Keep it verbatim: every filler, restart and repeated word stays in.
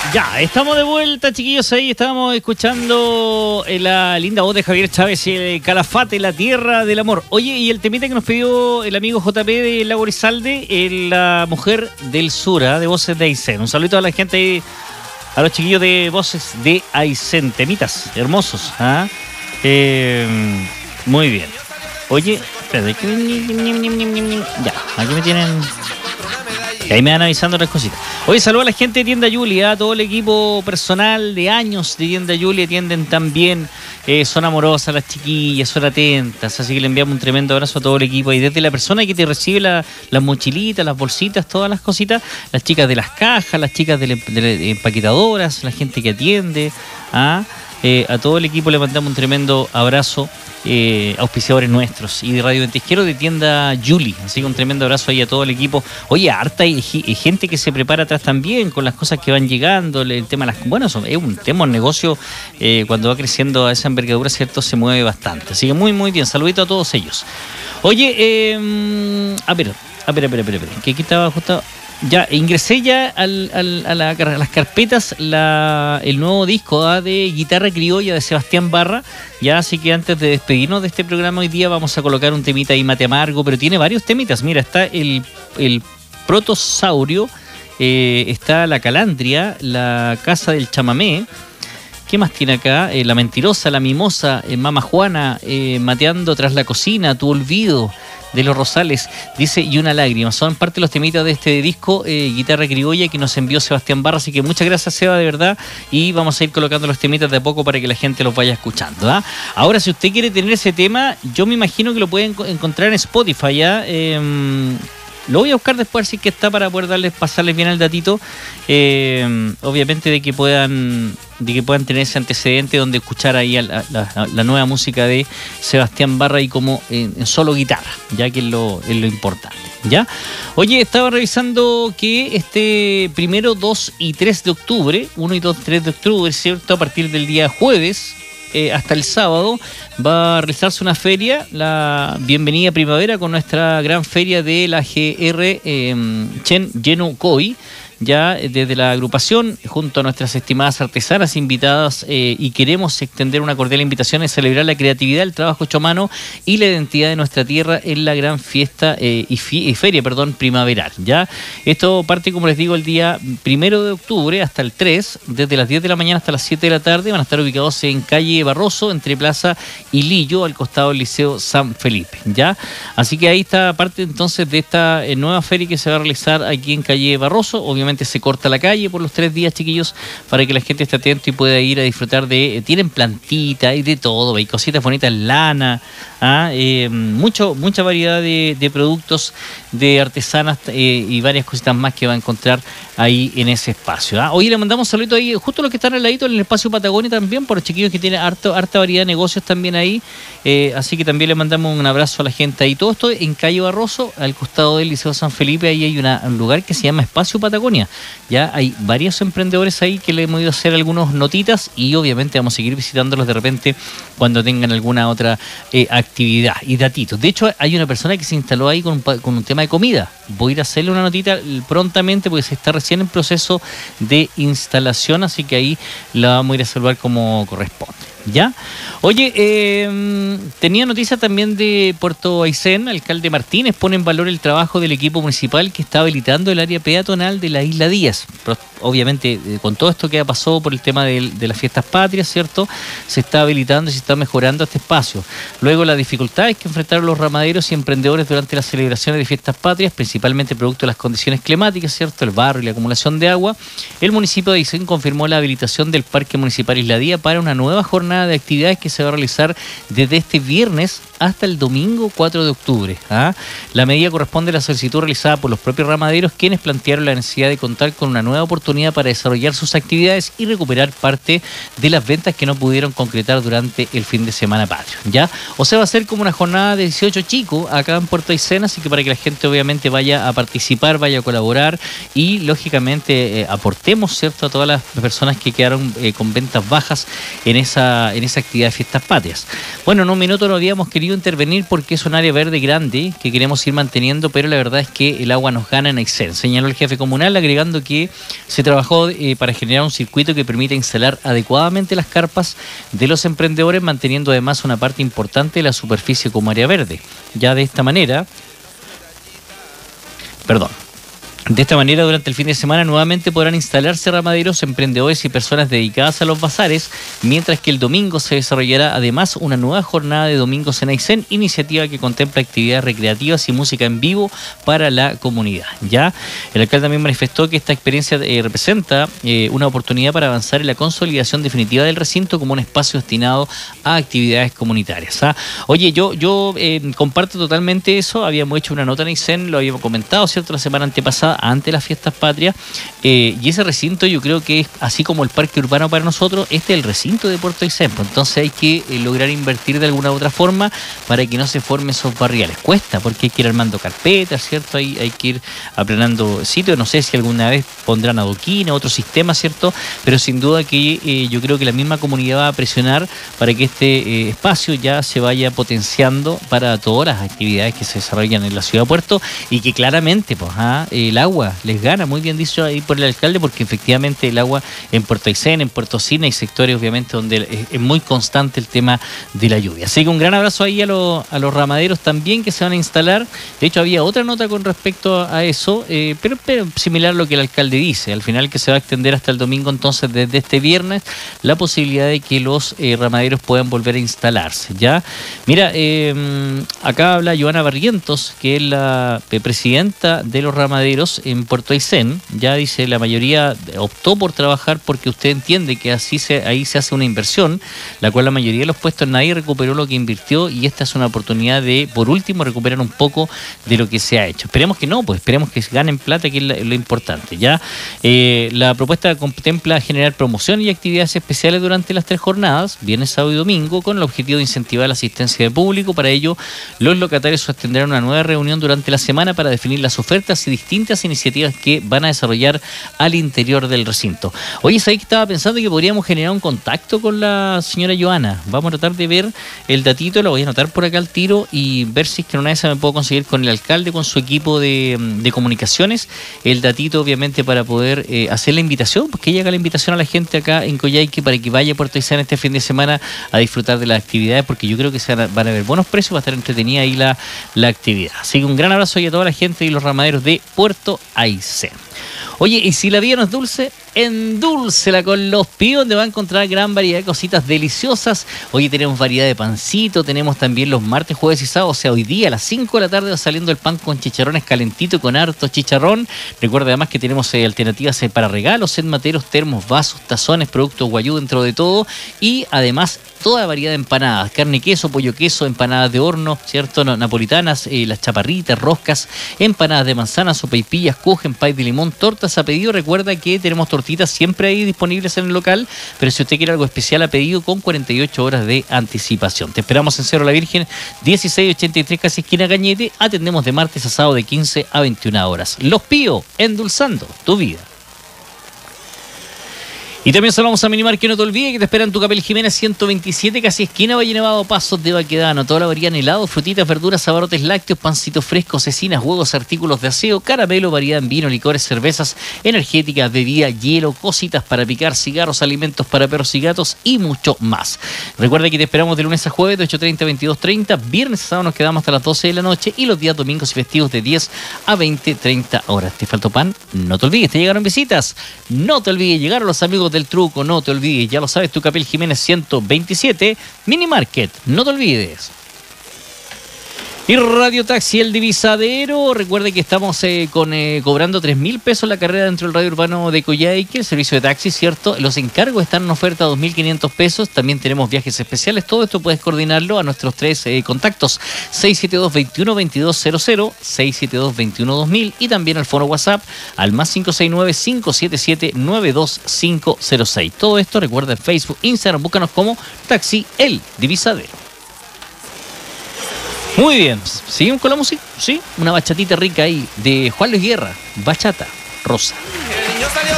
Ya, estamos de vuelta, chiquillos. Ahí estábamos escuchando la linda voz de Javier Chávez, el Calafate, la tierra del amor. Oye, y el temita que nos pidió el amigo J P de Lago Elizalde, la mujer del sur, ¿eh? De Voces de Aysén. Un saludo a la gente ahí, a los chiquillos de Voces de Aysén. Temitas hermosos. ¿eh? Eh, muy bien. Oye, espérate. Ya, aquí me tienen... Y ahí me van avisando las cositas. Oye, saludo a la gente de Tienda Julia, a todo el equipo personal de años de Tienda Julia, atienden tan bien, eh, son amorosas las chiquillas, son atentas, así que le enviamos un tremendo abrazo a todo el equipo. Y desde la persona que te recibe la, las mochilitas, las bolsitas, todas las cositas, las chicas de las cajas, las chicas de, la, de las empaquetadoras, la gente que atiende, ¿ah? Eh, a todo el equipo le mandamos un tremendo abrazo, eh, auspiciadores nuestros y de Radio Ventisquero de Tienda Julie, así que un tremendo abrazo ahí a todo el equipo. Oye, harta y, y gente que se prepara atrás también con las cosas que van llegando, el tema de las... Bueno, eso es un tema, un negocio, eh, cuando va creciendo a esa envergadura, ¿cierto? Se mueve bastante, así que muy, muy bien, saludito a todos ellos. Oye, eh, a ver, a ver, a ver, a ver, a ver, que aquí estaba justo... Ya, ingresé ya al, al, a, la, a las carpetas la, el nuevo disco ¿eh? de Guitarra Criolla de Sebastián Barra. Ya, así que antes de despedirnos de este programa hoy día vamos a colocar un temita ahí, Mate Amargo, pero tiene varios temitas. Mira, está el, el Protosaurio, eh, está La Calandria, La Casa del Chamamé. ¿Qué más tiene acá? Eh, la Mentirosa, La Mimosa, eh, Mama Juana, eh, Mateando tras la cocina, Tu olvido, de los Rosales, dice, y una lágrima. Son parte de los temitas de este disco, eh, Guitarra Criolla, que nos envió Sebastián Barra. Así que muchas gracias, Seba, de verdad. Y vamos a ir colocando los temitas de a poco para que la gente los vaya escuchando. ¿ah? Ahora, si usted quiere tener ese tema, yo me imagino que lo pueden encontrar en Spotify. ¿ya? Eh, Lo voy a buscar después, así que está para poder darles, pasarles bien el datito. Eh, obviamente de que puedan de que puedan tener ese antecedente donde escuchar ahí a la, la, la nueva música de Sebastián Barra y como en, en solo guitarra, ya que es lo, es lo importante. ¿Ya? Oye, estaba revisando que este primero, dos y tres de octubre, uno y dos, tres de octubre, ¿cierto? A partir del día jueves, Eh, hasta el sábado va a realizarse una feria, la Bienvenida Primavera, con nuestra gran feria de la G R eh, Chen Yenu Koi, ya desde la agrupación, junto a nuestras estimadas artesanas invitadas, eh, y queremos extender una cordial invitación a celebrar la creatividad, el trabajo hecho a mano y la identidad de nuestra tierra en la gran fiesta eh, y, fi- y feria perdón, primaveral. ¿ya? Esto parte, como les digo, el día primero de octubre hasta el tres, desde las diez de la mañana hasta las siete de la tarde. Van a estar ubicados en calle Barroso, entre Plaza y Lillo, al costado del Liceo San Felipe. ¿ya? Así que ahí está parte entonces de esta eh, nueva feria que se va a realizar aquí en calle Barroso. Obviamente se corta la calle por los tres días, chiquillos, para que la gente esté atento y pueda ir a disfrutar de... Eh, tienen plantitas y de todo, hay cositas bonitas, lana, ¿ah? eh, mucho, mucha variedad de, de productos de artesanas eh, y varias cositas más que va a encontrar ahí en ese espacio. ¿ah? Hoy le mandamos un saludito ahí, justo los que están al ladito en el espacio Patagonia también, por los chiquillos que tienen harto, harta variedad de negocios también ahí, eh, así que también le mandamos un abrazo a la gente ahí. Todo esto en calle Barroso, al costado del Liceo San Felipe. Ahí hay una, un lugar que se llama Espacio Patagonia. Ya hay varios emprendedores ahí que le hemos ido a hacer algunas notitas y obviamente vamos a seguir visitándolos de repente cuando tengan alguna otra eh, actividad y datitos. De hecho, hay una persona que se instaló ahí con un, con un tema de comida. Voy a ir a hacerle una notita prontamente porque se está recién en proceso de instalación, así que ahí la vamos a ir a saludar como corresponde. ¿Ya? Oye, eh, tenía noticia también de Puerto Aysén. Alcalde Martínez pone en valor el trabajo del equipo municipal que está habilitando el área peatonal de la Isla Díaz. Obviamente, eh, con todo esto que ha pasado por el tema de, de las fiestas patrias, ¿cierto? Se está habilitando y se está mejorando este espacio. Luego, las dificultades que enfrentaron los ramaderos y emprendedores durante las celebraciones de fiestas patrias, principalmente producto de las condiciones climáticas, ¿cierto? El barro y la acumulación de agua. El municipio de Aysén confirmó la habilitación del Parque Municipal Isla Díaz para una nueva jornada de actividades que se va a realizar desde este viernes hasta el domingo cuatro de octubre. ¿ah? La medida corresponde a la solicitud realizada por los propios ramaderos, quienes plantearon la necesidad de contar con una nueva oportunidad para desarrollar sus actividades y recuperar parte de las ventas que no pudieron concretar durante el fin de semana patrio. ¿ya? O sea, va a ser como una jornada de dieciocho chicos acá en Puerto Aysén, así que para que la gente obviamente vaya a participar, vaya a colaborar y lógicamente eh, aportemos, ¿cierto?, a todas las personas que quedaron eh, con ventas bajas en esa esa, en esa actividad de fiestas patrias. Bueno, en un minuto no habíamos querido intervenir porque es un área verde grande que queremos ir manteniendo, pero la verdad es que el agua nos gana en Aysén, señaló el jefe comunal, agregando que se trabajó eh, para generar un circuito que permita instalar adecuadamente las carpas de los emprendedores, manteniendo además una parte importante de la superficie como área verde. Ya de esta manera, perdón, de esta manera, durante el fin de semana nuevamente podrán instalarse ramaderos, emprendedores y personas dedicadas a los bazares, mientras que el domingo se desarrollará además una nueva jornada de domingos en Aysén, iniciativa que contempla actividades recreativas y música en vivo para la comunidad. Ya, el alcalde también manifestó que esta experiencia eh, representa eh, una oportunidad para avanzar en la consolidación definitiva del recinto como un espacio destinado a actividades comunitarias. ¿ah? Oye, yo, yo eh, comparto totalmente eso, habíamos hecho una nota en Aysén, lo habíamos comentado, ¿cierto?, la semana antepasada, ante las fiestas patrias, eh, y ese recinto yo creo que es así como el parque urbano para nosotros, este es el recinto de Puerto Aysén, entonces hay que eh, lograr invertir de alguna u otra forma para que no se formen esos barriales. Cuesta, porque hay que ir armando carpetas, ¿cierto? Hay, hay que ir aplanando sitios, no sé si alguna vez pondrán adoquines, otro sistema, ¿cierto? Pero sin duda que eh, yo creo que la misma comunidad va a presionar para que este eh, espacio ya se vaya potenciando para todas las actividades que se desarrollan en la ciudad de Puerto, y que claramente pues, ah, el agua agua les gana, muy bien dicho ahí por el alcalde, porque efectivamente el agua en Puerto Aysén, en Puerto Sina, hay sectores obviamente donde es muy constante el tema de la lluvia. Así que un gran abrazo ahí a, lo, a los ramaderos también que se van a instalar. De hecho había otra nota con respecto a eso, eh, pero, pero similar a lo que el alcalde dice, al final que se va a extender hasta el domingo, entonces desde este viernes la posibilidad de que los eh, ramaderos puedan volver a instalarse. Ya, mira, eh, acá habla Joana Barrientos, que es la eh, presidenta de los ramaderos en Puerto Aysén. Ya dice, la mayoría optó por trabajar porque usted entiende que así se, ahí se hace una inversión, la cual la mayoría de los puestos nadie recuperó lo que invirtió, y esta es una oportunidad de, por último, recuperar un poco de lo que se ha hecho. Esperemos que no, pues esperemos que ganen plata, que es lo, lo importante. Ya, eh, la propuesta contempla generar promoción y actividades especiales durante las tres jornadas, viernes, sábado y domingo, con el objetivo de incentivar la asistencia de público. Para ello, los locatarios sostendrán una nueva reunión durante la semana para definir las ofertas y distintas iniciativas que van a desarrollar al interior del recinto. Oye, ¿sabes que estaba pensando que podríamos generar un contacto con la señora Joana? Vamos a tratar de ver el datito, lo voy a anotar por acá al tiro y ver si es que en una de esas me puedo conseguir con el alcalde, con su equipo de, de comunicaciones, el datito obviamente para poder eh, hacer la invitación, porque llega la invitación a la gente acá en Coyhaique para que vaya a Puerto Aysén este fin de semana a disfrutar de las actividades, porque yo creo que se van a, van a haber buenos precios, va a estar entretenida ahí la, la actividad. Así que un gran abrazo ahí a toda la gente y los ramaderos de Puerto Aysén. Oye, y si la vida no es dulce, endúlcela con Los Píos, donde va a encontrar gran variedad de cositas deliciosas. Hoy tenemos variedad de pancito, tenemos también los martes, jueves y sábados. O sea, hoy día a las cinco de la tarde va saliendo el pan con chicharrones calentito, con harto chicharrón. Recuerda además que tenemos eh, alternativas eh, para regalos, set materos, termos, vasos, tazones, productos guayú dentro de todo. Y además toda variedad de empanadas, carne, queso, pollo, queso, empanadas de horno, ¿cierto? No, napolitanas, eh, las chaparritas, roscas, empanadas de manzana, sopaipillas, kuchen, pay de limón, tortas a pedido. Recuerda que tenemos tortitas siempre ahí disponibles en el local, pero si usted quiere algo especial a pedido, con cuarenta y ocho horas de anticipación. Te esperamos en Cerro La Virgen, dieciséis ochenta y tres, casi esquina Cañete. Atendemos de martes a sábado de quince a veintiuna horas. Los Píos, endulzando tu vida. Y también saludamos a Minimar, que no te olvides que te espera en tu Capel Jiménez ciento veintisiete, casi esquina Valle Nevado, Pasos de Baquedano. Toda la variedad en helado, frutitas, verduras, abarrotes lácteos, pancitos frescos, cecinas, huevos, artículos de aseo, caramelo, variedad en vino, licores, cervezas, energéticas, bebida, hielo, cositas para picar, cigarros, alimentos para perros y gatos y mucho más. Recuerda que te esperamos de lunes a jueves de ocho treinta a veintidós treinta, viernes a sábado nos quedamos hasta las doce de la noche y los días domingos y festivos de diez a veinte treinta horas. ¿Te faltó pan? No te olvides, te llegaron visitas. No te olvides, llegaron los amigos del truco, no te olvides, ya lo sabes, tu Capel Jiménez ciento veintisiete, Mini Market, no te olvides. Y Radio Taxi El Divisadero, recuerde que estamos eh, con eh, cobrando tres mil pesos la carrera dentro del radio urbano de Coyhaique, el servicio de taxi, ¿cierto? Los encargos están en oferta dos mil quinientos pesos, también tenemos viajes especiales, todo esto puedes coordinarlo a nuestros tres eh, contactos, seis siete dos, veintiuno, veintidós cero cero, seis siete dos, veintiuno, dos mil y también al foro WhatsApp al más cinco seis nueve, cinco siete siete, nueve dos cinco cero seis. Todo esto recuerda en Facebook, Instagram, búscanos como Taxi El Divisadero. Muy bien, seguimos con la música, ¿sí? Una bachatita rica ahí de Juan Luis Guerra, Bachata Rosa.